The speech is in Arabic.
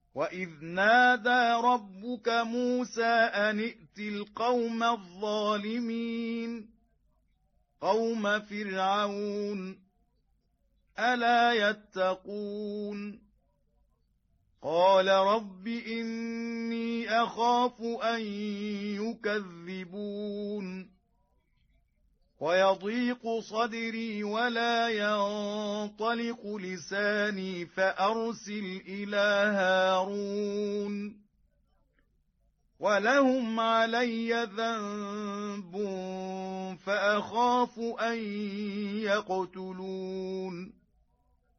وَإِذْ نَادَىٰ رَبُّكَ مُوسَىٰ أَنِ ائْتِ الْقَوْمَ الظَّالِمِينَ قَوْمَ فِرْعَوْنَ أَلَا يَتَّقُونَ قَالَ رَبِّ إِنِّي أَخَافُ أَن يُكَذِّبُونِ وَيَضِيقُ صَدْرِي وَلَا يَنطَلِقُ لِسَانِي فَأَرْسِلْ إِلَىٰ هَارُونَ وَلَهُمْ عَلَيَّ ذَنبٌ فَأَخَافُ أَن يَقْتُلُونِ